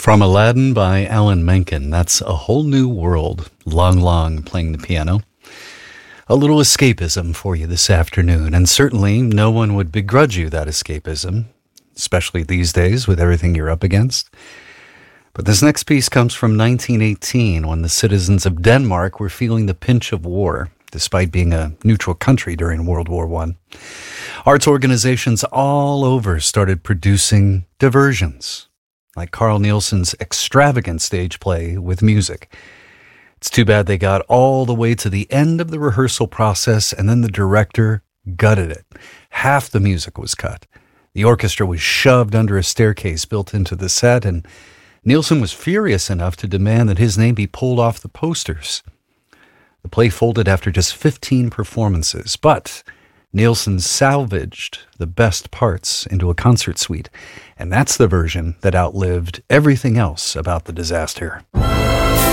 From Aladdin by Alan Menken. That's A Whole New World. Long Long playing the piano. A little escapism for you this afternoon, and certainly no one would begrudge you that escapism, especially these days with everything you're up against. But this next piece comes from 1918, when the citizens of Denmark were feeling the pinch of war, despite being a neutral country during World War I. Arts organizations all over started producing diversions, like Carl Nielsen's extravagant stage play with music. It's too bad they got all the way to the end of the rehearsal process and then the director gutted it. Half the music was cut. The orchestra was shoved under a staircase built into the set, and Nielsen was furious enough to demand that his name be pulled off the posters. The play folded after just 15 performances, but Nielsen salvaged the best parts into a concert suite, and that's the version that outlived everything else about the disaster.